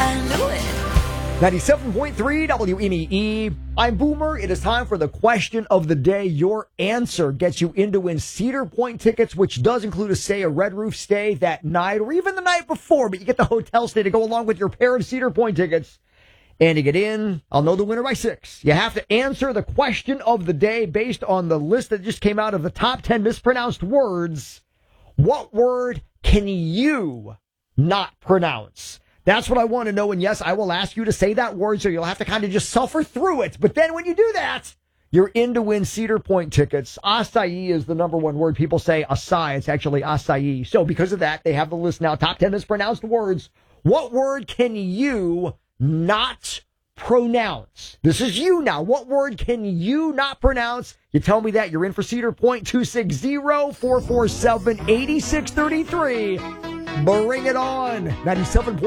I knew it. 97.3 WMEE. I'm Boomer. It is time for the question of the day. Your answer gets you in to win Cedar Point tickets, which does include a Red Roof stay that night or even the night before, but you get the hotel stay to go along with your pair of Cedar Point tickets. And to get in, I'll know the winner by 6. You have to answer the question of the day based on the list that just came out of the top 10 mispronounced words. What word can you not pronounce? That's what I want to know, and yes, I will ask you to say that word, so you'll have to kind of just suffer through it. But then when you do that, you're in to win Cedar Point tickets. Acai is the number one word. People say acai. It's actually acai. So because of that, they have the list now. Top 10 mispronounced words. What word can you not pronounce? This is you now. What word can you not pronounce? You tell me that. You're in for Cedar Point. 260-447-8633. Bring it on. 97.